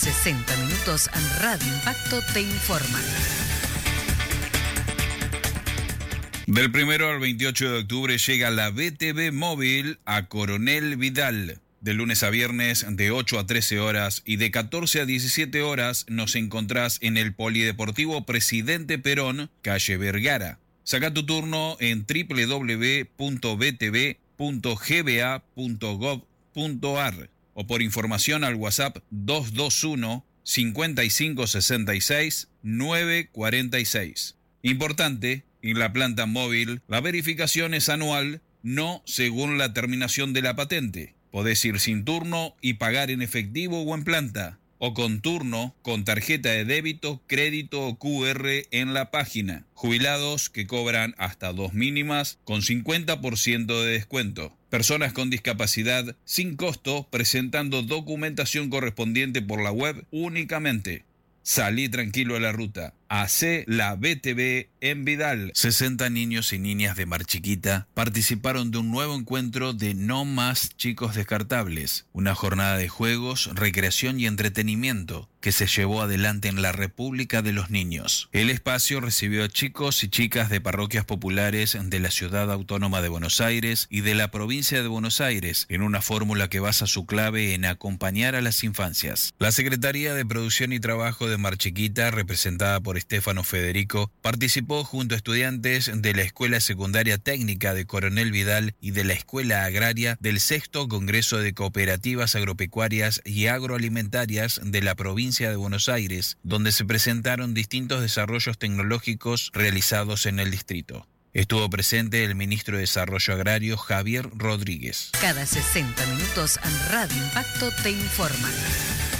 60 minutos en Radio Impacto te informa. Del 1 al 28 de octubre llega la BTV Móvil a Coronel Vidal. De lunes a viernes de 8 a 13 horas y de 14 a 17 horas nos encontrás en el Polideportivo Presidente Perón, calle Vergara. Saca tu turno en www.btv.gba.gov.ar o por información al WhatsApp 221 5566 946. Importante, en la planta móvil la verificación es anual, no según la terminación de la patente. Podés ir sin turno y pagar en efectivo o en planta, o con turno, con tarjeta de débito, crédito o QR en la página. Jubilados que cobran hasta 2 mínimas con 50% de descuento. Personas con discapacidad sin costo presentando documentación correspondiente por la web únicamente. Salí tranquilo a la ruta. Hacé la BTV en Vidal. 60 niños y niñas de Mar Chiquita participaron de un nuevo encuentro de No Más Chicos Descartables, una jornada de juegos, recreación y entretenimiento que se llevó adelante en la República de los Niños. El espacio recibió a chicos y chicas de parroquias populares de la Ciudad Autónoma de Buenos Aires y de la provincia de Buenos Aires, en una fórmula que basa su clave en acompañar a las infancias. La Secretaría de Producción y Trabajo de Mar Chiquita, representada por Estefano Federico, participó junto a estudiantes de la Escuela Secundaria Técnica de Coronel Vidal y de la Escuela Agraria del 6º Congreso de Cooperativas Agropecuarias y Agroalimentarias de la provincia de Buenos Aires, donde se presentaron distintos desarrollos tecnológicos realizados en el distrito. Estuvo presente el ministro de Desarrollo Agrario, Javier Rodríguez. Cada 60 minutos en Radio Impacto te informa.